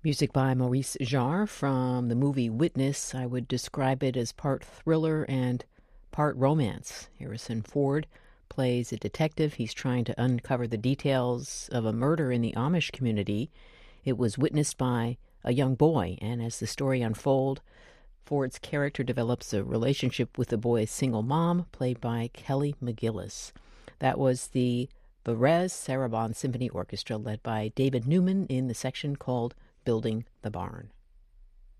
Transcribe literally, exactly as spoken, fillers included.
Music by Maurice Jarre from the movie Witness. I would describe it as part thriller and part romance. Harrison Ford plays a detective. He's trying to uncover the details of a murder in the Amish community. It was witnessed by a young boy, and as the story unfolds, Ford's character develops a relationship with the boy's single mom, played by Kelly McGillis. That was the Varese Sarabande Symphony Orchestra, led by David Newman in the section called Building the Barn.